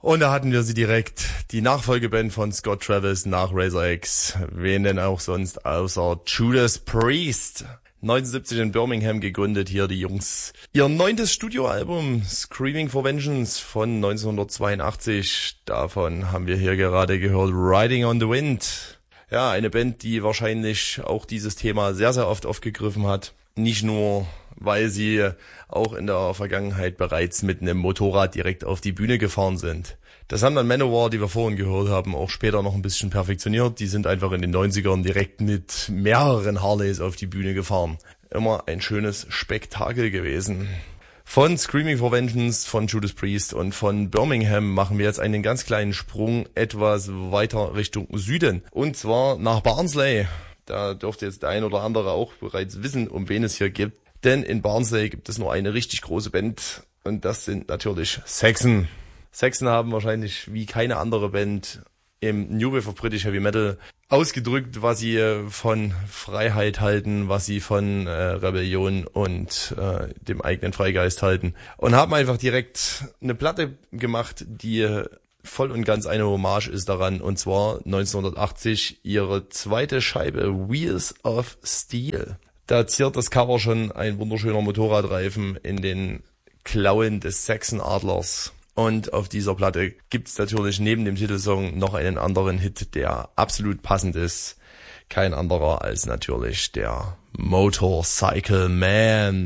Und da hatten wir sie direkt, die Nachfolgeband von Scott Travis nach Razor X. Wen denn auch sonst außer Judas Priest. 1970 in Birmingham gegründet, hier die Jungs. Ihr 9. Studioalbum Screaming for Vengeance von 1982. Davon haben wir hier gerade gehört Riding on the Wind. Ja, eine Band, die wahrscheinlich auch dieses Thema sehr, sehr oft aufgegriffen hat. Nicht nur, weil sie auch in der Vergangenheit bereits mit einem Motorrad direkt auf die Bühne gefahren sind. Das haben dann Manowar, die wir vorhin gehört haben, auch später noch ein bisschen perfektioniert. Die sind einfach in den 90ern direkt mit mehreren Harleys auf die Bühne gefahren. Immer ein schönes Spektakel gewesen. Von Screaming for Vengeance, von Judas Priest und von Birmingham machen wir jetzt einen ganz kleinen Sprung etwas weiter Richtung Süden. Und zwar nach Barnsley. Da dürfte jetzt der ein oder andere auch bereits wissen, um wen es hier geht. Denn in Barnsley gibt es nur eine richtig große Band und das sind natürlich Saxon. Saxon haben wahrscheinlich wie keine andere Band im New Wave of British Heavy Metal ausgedrückt, was sie von Freiheit halten, was sie von Rebellion und dem eigenen Freigeist halten. Und haben einfach direkt eine Platte gemacht, die voll und ganz eine Hommage ist daran, und zwar 1980 ihre zweite Scheibe Wheels of Steel. Da ziert das Cover schon ein wunderschöner Motorradreifen in den Klauen des Saxon-Adlers. Und auf dieser Platte gibt's natürlich neben dem Titelsong noch einen anderen Hit, der absolut passend ist. Kein anderer als natürlich der Motorcycle Man.